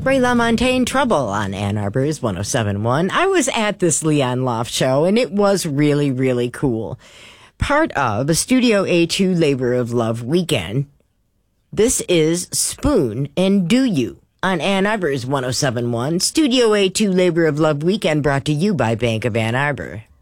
Ray LaMontagne, Trouble on Ann Arbor's 107.1. I was at this Leon Loft show, and it was really, really cool. Part of a Studio A2 Labor of Love weekend. This is Spoon and Do You on Ann Arbor's 107.1. Studio A2 Labor of Love weekend brought to you by Bank of Ann Arbor.